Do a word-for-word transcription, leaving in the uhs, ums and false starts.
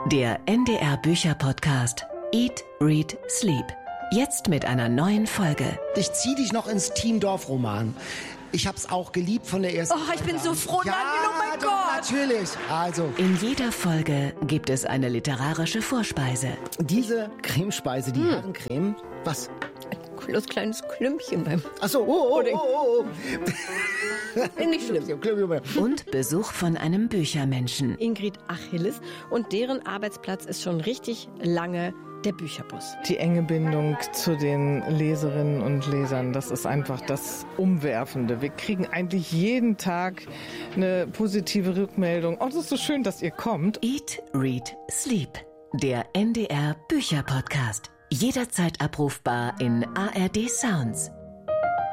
Der N D R Bücher-Podcast Eat, Read, Sleep. Jetzt mit einer neuen Folge. Ich zieh dich noch ins Tiemendorf-Roman. Ich hab's auch geliebt von der ersten Oh, ich bin so froh, ja, Daniel, oh mein doch, Gott. natürlich. Also, In jeder Folge gibt es eine literarische Vorspeise. diese Cremespeise, die hm. Herrencreme, was? Das kleines Klümpchen beim... Achso, oh, oh, oh, oh, oh. Nicht schlimm. Und Besuch von einem Büchermenschen. Ingrid Achilles und deren Arbeitsplatz ist schon richtig lange der Bücherbus. Die enge Bindung zu den Leserinnen und Lesern, das ist einfach das Umwerfende. Wir kriegen eigentlich jeden Tag eine positive Rückmeldung. Oh, das ist so schön, dass ihr kommt. Eat, Read, Sleep. Der N D R Bücher-Podcast. Jederzeit abrufbar in A R D Sounds.